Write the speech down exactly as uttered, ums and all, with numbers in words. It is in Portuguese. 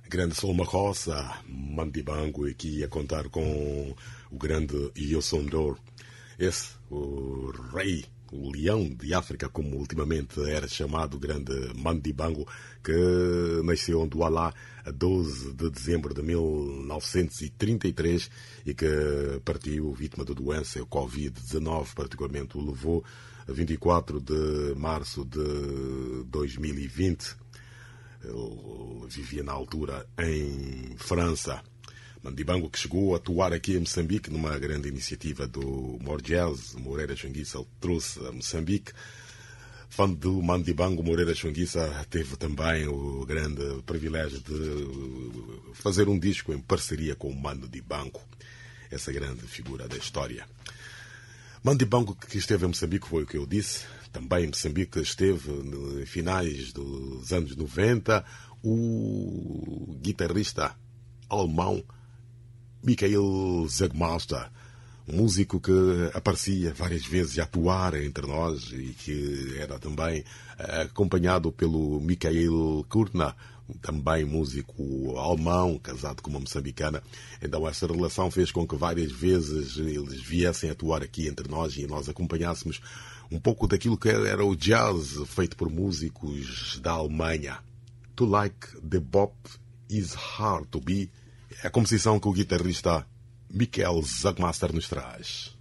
Grande Solma Roça, Mandibango, aqui a contar com o grande Youssou N'Dour. Esse, o rei, o leão de África, como ultimamente era chamado, o grande Mandibango, que nasceu em Douala a doze de dezembro de mil novecentos e trinta e três e que partiu vítima da doença, o covid dezenove, particularmente o levou a vinte e quatro de março de dois mil e vinte. Ele vivia na altura em França. Mandibango, que chegou a atuar aqui em Moçambique numa grande iniciativa do Morgels, Moreira Xunguissa, trouxe a Moçambique. Fã do Mandibango, Moreira Xunguissa teve também o grande privilégio de fazer um disco em parceria com o Mandibango, essa grande figura da história. Mandibango, que esteve em Moçambique, foi o que eu disse. Também em Moçambique esteve, em finais dos anos noventa, o guitarrista alemão Michael Zegmaster, um músico que aparecia várias vezes a atuar entre nós e que era também acompanhado pelo Michael Kurtner, também músico alemão, casado com uma moçambicana. Então essa relação fez com que várias vezes eles viessem atuar aqui entre nós e nós acompanhássemos um pouco daquilo que era o jazz feito por músicos da Alemanha. To Like the Bop is Hard to Be é a composição que o guitarrista Michael Zegmaster nos traz.